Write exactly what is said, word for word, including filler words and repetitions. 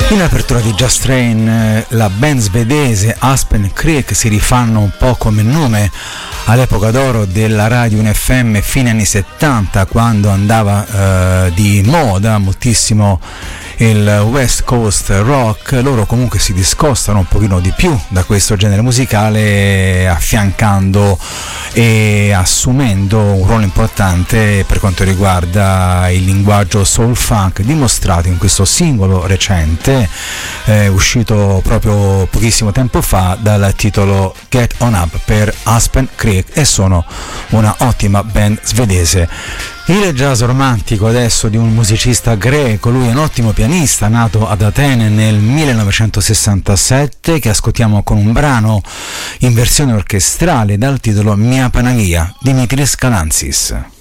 In apertura di Just Train, la band svedese Aspen Creek si rifanno un po' come nome all'epoca d'oro della radio in F M fine anni settanta, quando andava eh, di moda moltissimo il West Coast rock. Loro comunque si discostano un pochino di più da questo genere musicale, affiancando e assumendo un ruolo importante per quanto riguarda il linguaggio soul funk, dimostrato in questo singolo recente eh, uscito proprio pochissimo tempo fa dal titolo Get On Up per Aspen Creek, e sono una ottima band svedese. Il jazz romantico adesso di un musicista greco, lui è un ottimo pianista nato ad Atene nel millenovecentosessantasette, che ascoltiamo con un brano in versione orchestrale dal titolo Mia Panagia, Dimitris Kalantzis.